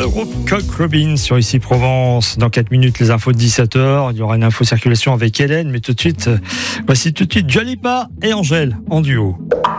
groupe Cock Robin sur Ici Provence. Dans 4 minutes, les infos de 17h. Il y aura une info circulation avec Hélène, mais voici tout de suite Dua Lipa et Angèle en duo.